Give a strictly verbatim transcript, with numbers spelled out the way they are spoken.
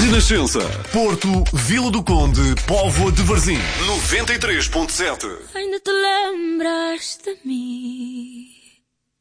Renascença, Porto, Vila do Conde, Póvoa de Varzim, noventa e três ponto sete. Ainda te lembras de mim?